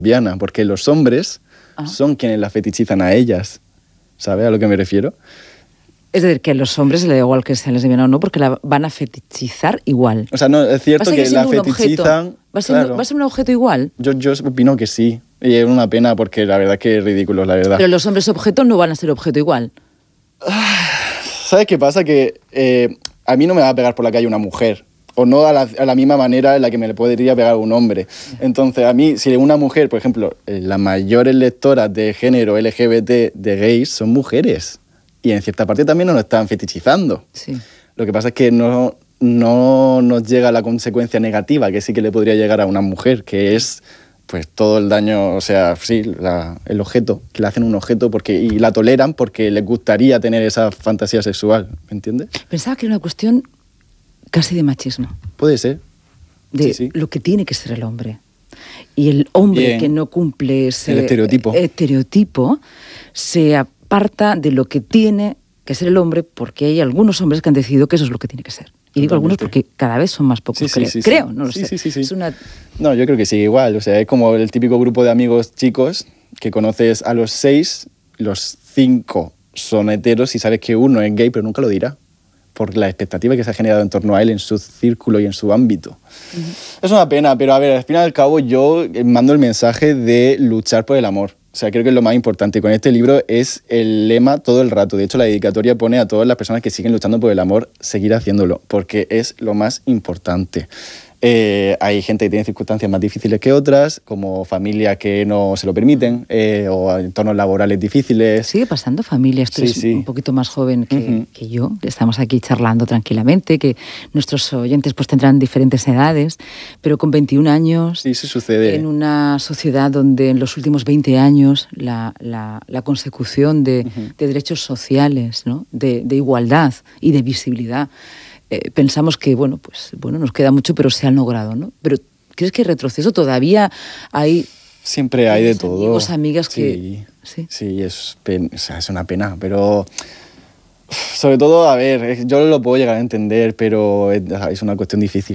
lesbiana, porque los hombres son quienes la fetichizan a ellas. ¿Sabes a lo que me refiero? Es decir, que a los hombres les da igual que sea lesbiana o no, porque la van a fetichizar igual. O sea, no, es cierto que la fetichizan... ¿Va a ser un objeto igual? Yo opino que sí. Y es una pena porque la verdad que es ridículo, la verdad. Pero los hombres objeto no van a ser objeto igual. ¿Sabes qué pasa? Que a mí no me va a pegar por la calle una mujer. O no a la misma manera en la que me le podría pegar un hombre. Entonces, a mí, si una mujer, por ejemplo, las mayores lectoras de género LGBT de gays son mujeres. Y en cierta parte también nos están fetichizando. Sí. Lo que pasa es que no nos llega la consecuencia negativa que sí que le podría llegar a una mujer, que es pues todo el daño, o sea, sí, el objeto, que le hacen un objeto y la toleran porque les gustaría tener esa fantasía sexual, ¿me entiendes? Pensaba que era una cuestión casi de machismo. Puede ser. De sí. lo que tiene que ser el hombre. Y el hombre Bien. Que no cumple ese el estereotipo se aparta de lo que tiene que ser el hombre, porque hay algunos hombres que han decidido que eso es lo que tiene que ser. Y digo algunos porque cada vez son más pocos, creo, no lo sé. Sí. Es una... No, yo creo que sí, igual. O sea, es como el típico grupo de amigos chicos que conoces a los 6, los 5 son heteros y sabes que uno es gay, pero nunca lo dirá. Por la expectativa que se ha generado en torno a él, en su círculo y en su ámbito. Es una pena, pero a ver, al fin y al cabo yo mando el mensaje de luchar por el amor. O sea, creo que es lo más importante. Con este libro es el lema todo el rato. De hecho, la dedicatoria pone a todas las personas que siguen luchando por el amor seguir haciéndolo, porque es lo más importante. Hay gente que tiene circunstancias más difíciles que otras, como familias que no se lo permiten, o entornos laborales difíciles. Sigue pasando, familia. Tú eres un poquito más joven que yo. Estamos aquí charlando tranquilamente, que nuestros oyentes pues tendrán diferentes edades, pero con 21 años, sí, eso sucede. En una sociedad donde en los últimos 20 años la consecución de derechos sociales, ¿no? de igualdad y de visibilidad, pensamos que, bueno, nos queda mucho, pero se ha logrado, ¿no? Pero ¿crees que hay retroceso? ¿Todavía hay...? Siempre hay de todo. Amigos, amigas que... Sí, es una pena, pero... Sobre todo, a ver, yo lo puedo llegar a entender, pero es una cuestión difícil.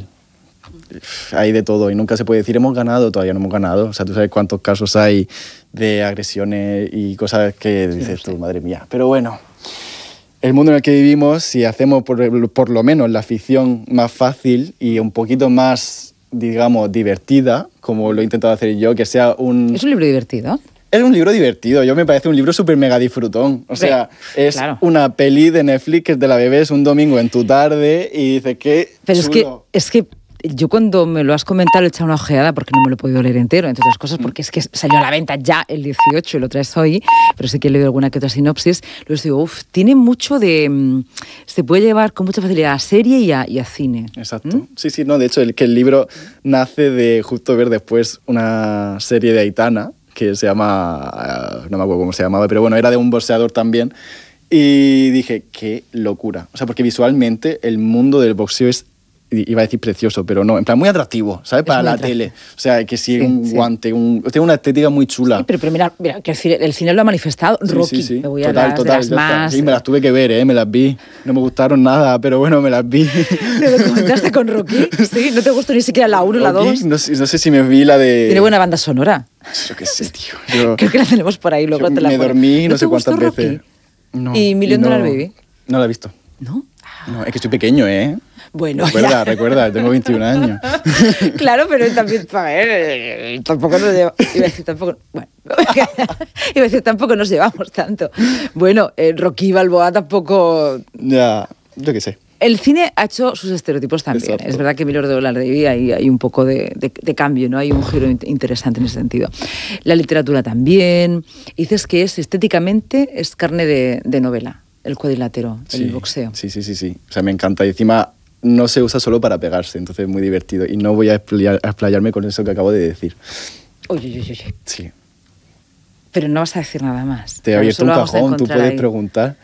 Hay de todo y nunca se puede decir hemos ganado, todavía no hemos ganado. O sea, tú sabes cuántos casos hay de agresiones y cosas que dices tú, madre mía. Pero bueno... El mundo en el que vivimos, si hacemos por lo menos la ficción más fácil y un poquito más, digamos, divertida, como lo he intentado hacer yo, que sea un... ¿Es un libro divertido? Es un libro divertido. Yo me parece un libro súper mega disfrutón. O sea, es una peli de Netflix que te la bebes un domingo en tu tarde y dices que pero es que yo cuando me lo has comentado le he echado una ojeada porque no me lo he podido leer entero, entre otras cosas porque es que salió a la venta ya el 18 y lo traes hoy, pero sí que he leído alguna que otra sinopsis. Luego digo, tiene mucho de... Se puede llevar con mucha facilidad a serie y a cine. Exacto. Sí, no, de hecho, el libro nace de justo ver después una serie de Aitana que se llama... no me acuerdo cómo se llamaba, pero bueno, era de un boxeador también. Y dije, qué locura. O sea, porque visualmente el mundo del boxeo es, iba a decir precioso, pero no, en plan muy atractivo, ¿sabes? Para la tele. O sea, que si un guante, tiene una estética muy chula. Sí, pero mira, que el cine lo ha manifestado. Rocky. Sí. Me voy a las más... Sí, me las tuve que ver, me las vi. No me gustaron nada, pero bueno, me las vi. ¿Te documentaste con Rocky? Sí, ¿no te gustó ni siquiera la 1 o la 2? No sé si me vi la de... Tiene buena banda sonora. Yo qué sé, tío. Creo que la tenemos por ahí, luego te la pongo. Me dormí no sé cuántas veces. No, ¿y $1 Million Baby? No la he visto. ¿No? No, es que estoy pequeño, ¿eh? Bueno, recuerda, tengo 21 años. Claro, pero también, a ver, tampoco nos llevamos... Iba a decir, tampoco nos llevamos tanto. Bueno, Rocky Balboa tampoco... Ya, yo qué sé. El cine ha hecho sus estereotipos también. Exacto. Es verdad que $1 Million Baby hay un poco de cambio, ¿no? Hay un giro interesante en ese sentido. La literatura también. Dices que estéticamente es carne de novela, el cuadrilátero, el boxeo. Sí. O sea, me encanta. Y encima no se usa solo para pegarse, entonces es muy divertido. Y no voy a explayarme con eso que acabo de decir. Oye. Sí. Pero no vas a decir nada más. Te he abierto un cajón, tú puedes preguntar.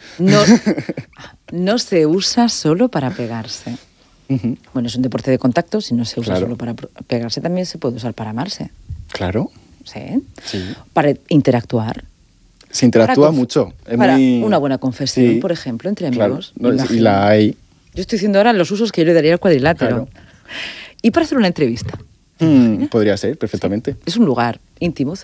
No se usa solo para pegarse. Uh-huh. Bueno, es un deporte de contacto, si no se usa solo para pegarse, también se puede usar para amarse. Claro. Sí. Para interactuar. Se interactúa mucho. Para una buena confesión, por ejemplo, entre amigos. Claro. Y la hay. Yo estoy diciendo ahora los usos que yo le daría al cuadrilátero. Claro. Y para hacer una entrevista. Podría ser, perfectamente. Es un lugar íntimo,